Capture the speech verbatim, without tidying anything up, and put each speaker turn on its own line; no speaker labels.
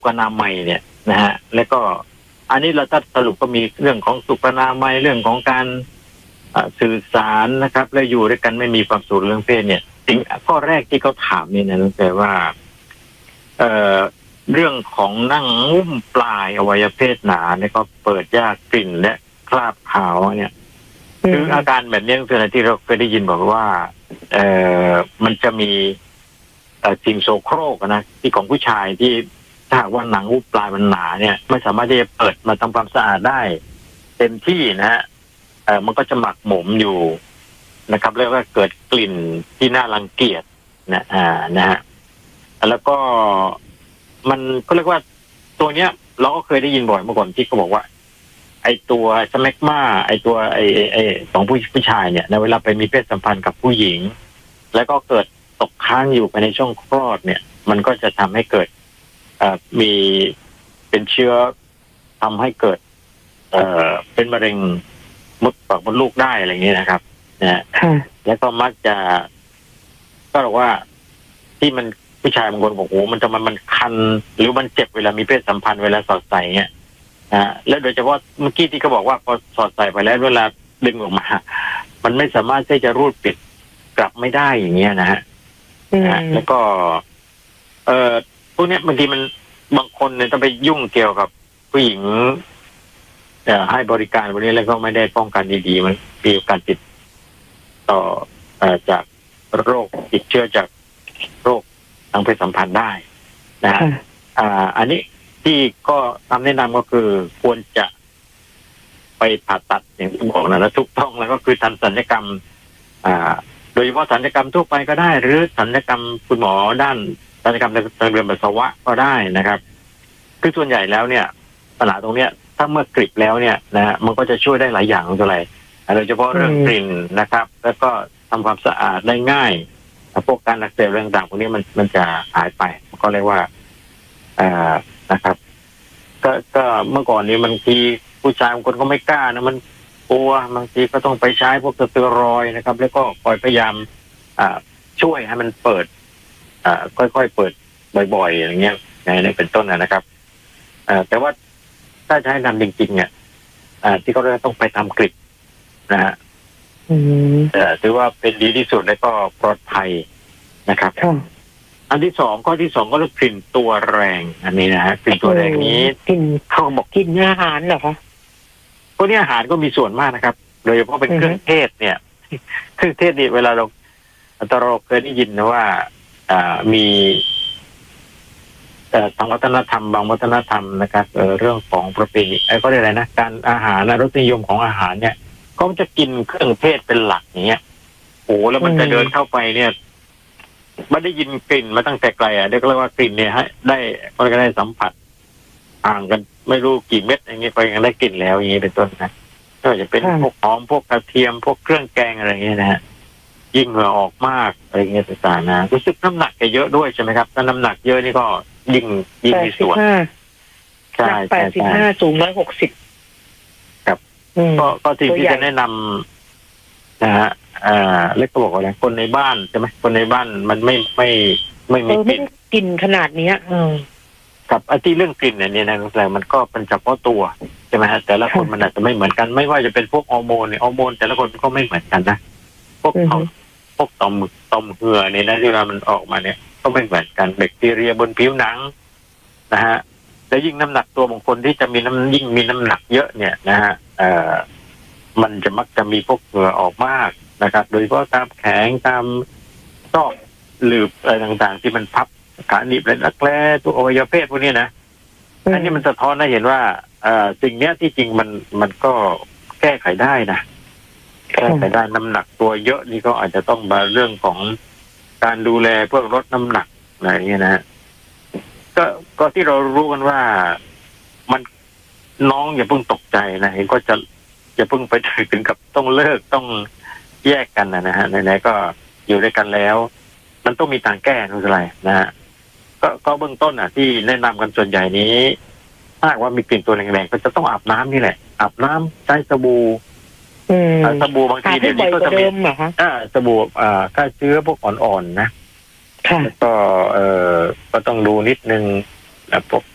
อนามัยเนี่ยนะฮะแล้วก็อันนี้เราถ้าสรุปก็มีเรื่องของสุขอนามัยเรื่องของการสื่อสารนะครับและอยู่ด้วยกันไม่มีความสุขเรื่องเพศเนี่ยสิ่งข้อแรกที่เขาถามนี่นะนั่นแปลว่าเอ่อเรื่องของนั่งงุ้มปลายอวัยวะเพศหนาเนี่ยก็เปิดยากกลิ่นและคราบขาวเนี่ยคืออาการแบบนี้คืออะไรที่เราเคยได้ยินบอกว่าเอ่อมันจะมีเอ่อสิ่งโสโครกนะที่ของผู้ชายที่ถ้าหากว่าหนังงุ้มปลายมันหนาเนี่ยไม่สามารถที่จะเปิดมาทำความสะอาดได้เต็มที่นะฮะเอ่อมันก็จะหมักหมมอยู่นะครับแล้วก็เกิดกลิ่นที่น่ารังเกียจนะอ่านะฮะแล้วก็มันก็เรียกว่าตัวเนี้ยเราก็เคยได้ยินบ่อยเมื่อก่อนที่เขาบอกว่าไอตัวสแมกมาไอตัวไอไอของผู้ผู้ชายเนี่ยในเวลาไปมีเพศสัมพันธ์กับผู้หญิงแล้วก็เกิดตกค้างอยู่ภายในช่องคลอดเนี่ยมันก็จะทำให้เกิดเอ่อมีเป็นเชื้อทำให้เกิดเอ่อเป็นมะเร็งมดปากมดลูกได้อะไรอย่างนี้นะครับนะแล้วก็มักจะก็บอกว่าที่มันผู้ชายบางคนบอกโอ้มันจะมันมันคันหรือมันเจ็บเวลามีเพศสัมพันธ์เวลาสอดใส่เงี้ยนะแล้วโดยเฉพาะเมื่อกี้ที่เขาบอกว่าพอสอดใส่ไปแล้วเวลาดึงออกมามันไม่สามารถที่จะรูดปิดกลับไม่ได้อย่างเงี้ยนะฮะนะแล้วก็เอ่อพวกนี้บางทีมันบางคนเนี่ยต้องไปยุ่งเกี่ยวกับผู้หญิงเอ่อให้บริการวันนี้แล้วก็ไม่ได้ป้องกันดีๆมันมีการติดต่อเอ่อจากโรคติดเชื้อจากโรคทางเพศสัมพันธ์ได้นะอ่าอันนี้ที่ก็คำแนะนำก็คือควรจะไปผ่าตัดอย่างที่บอกนะแล้วถูกต้องแล้วก็คือทำศัลยกรรมอ่าโดยเฉพาะศัลยกรรมทั่วไปก็ได้หรือศัลยกรรมคุณหมอด้านศัลยกรรมทางเดินปัสสาวะก็ได้นะครับคือส่วนใหญ่แล้วเนี่ยปัญหาตรงเนี้ยถ้าเมื่อกริบแล้วเนี่ยนะมันก็จะช่วยได้หลายอย่างเท่าไหร่โดยเฉพาะเรื่องกลิ่นนะครับแล้วก็ทำความสะอาดได้ง่ายพวกการอักเสบเรื่องต่างพวกนี้มันมันจะหายไปก็เรียกว่าอ่านะครับก็ก็เมื่อก่อนนี้บางทีผู้ชายบางคนก็ไม่กล้านะมันกลัวบางทีก็ต้องไปใช้พวกสเตียรอยด์นะครับแล้วก็คอยพยายามอ่าช่วยให้มันเปิดอ่าค่อยๆเปิดบ่อยๆอย่างเงี้ยในเป็นต้นนะครับอ่าแต่ว่าถ้าจะให้นำจริงๆเนี่ยอ่าที่เขาเรียกต้องไปทำกริปนะฮะแต่ถือว่าเป็นดีที่สุดและก็ปลอดภัยนะครับอันที่สองข้อที่สองก็คือกลิ่นตัวแรงอันนี้นะฮะกลิ่นตัวแรงนี้
กลิ่นเขาบอกกลิ่นอาหารเหรอคะ
พวกนี้อาหารก็มีส่วนมากนะครับโดยเฉพาะเป็นเครื่องเทศเนี่ยเครื่องเทศนี่เวลาเราตเราเคยได้ยินนะว่าอ่ามีแต่ทางวัฒนธรรมบางวัฒนธรรมนะครับเออเรื่องของประเพณีไอ้ก็เรียกอะไรนะการอาหารรสนิยมของอาหารเนี่ยก็จะกินเครื่องเทศเป็นหลักอย่างเงี้ยโอ้แล้วมันจะเดินเข้าไปเนี่ยไม่ได้ยินกลิ่นมาตั้งแต่ไกลอ่ะเรียกว่ากลิ่นเนี่ยให้ได้ก็ได้สัมผัสห่างกันไม่รู้กี่เม็ดอย่างเงี้ยไปยังได้กลิ่นแล้วอย่างเงี้ยเป็นต้นนะก็จะเป็นพวกหอมพวกกระเทียมพวกเครื่องแกงอะไรเงี้ยนะฮะยิ่งเหงื่อออกมากอะไรเงี้ยต่างๆนะรู้สึกน้ำหนักจะเยอะด้วยใช่ไหมครับถ้าน้ำหนักเยอะนี่ก็ยิ่งยิ่งมีส่วน
ใช่แปดสิบห้าสูงร้อยหกสิบ
ครับก็ก็สิ่งที่จะแนะนำนะฮะอ่าเล็กก็บอกว่าอะไรคนในบ้านใช่ไหมคนในบ้านมันไม่ไม่ไม่มีกลิ่น
กลิ่นขนาดนี้อืม
กับไอ้ที่เรื่องกลิ่นเนี่ยนะแต่มันก็เป็นเฉพาะตัวใช่ไหมฮะแต่ละคนมันอาจจะไม่เหมือนกันไม่ว่าจะเป็นพวกฮอร์โมนเนี่ยฮอร์โมนแต่ละคนก็ไม่เหมือนกันนะพวกพวกต่อมต่อมเหงื่อเนี่ยนะที่เวลามันออกมาเนี่ยก็ไม่เหมือนกันแบคทีเรียบนผิวหนังนะฮะและยิ่งน้ำหนักตัวบางคนที่จะมีน้ำยิ่งมีน้ำหนักเยอะเนี่ยนะฮะเอ่อมันจะมักจะมีพวกเหงื่อออกมากนะครับโดยเฉพาะตามแขนตามซอกหลืบอะไรต่างๆที่มันพับขาหนีบและรักแร้ตัวอวัยวะเพศพวกนี้นะอันนี้มันสะท้อนให้เห็นว่าเอ่อสิ่งเนี้ยที่จริงมันมันก็แก้ไขได้นะแก้ไขได้น้ำหนักตัวเยอะนี่ก็อาจจะต้องมาเรื่องของการดูแลเพื่อลดน้ำหนักอะไรอย่างเงี้ยนะก็ก็ที่เรารู้กันว่ามันน้องอย่าเพิ่งตกใจนะเห็นก็จะอย่าเพิ่งไปถึงกับต้องเลิกต้องแยกกันนะฮะไหนๆก็อยู่ด้วยกันแล้วมันต้องมีทางแก้นั่นคืออะไรนะฮะก็ก็เบื้องต้นอ่ะที่แนะนำกันส่วนใหญ่นี้ถ้าว่ามีกลิ่นตัวแรงๆก็จะต้องอาบน้ำนี่แหละอาบน้ำใช้สบู่สบู่บางทีเดี๋ยวนี้ก็จะมีอ่าสบู่อ่าฆ่าเชื้อพวกอ่อนๆนะแล้วก็เอ่อก็ต้องดูนิดนึงพวก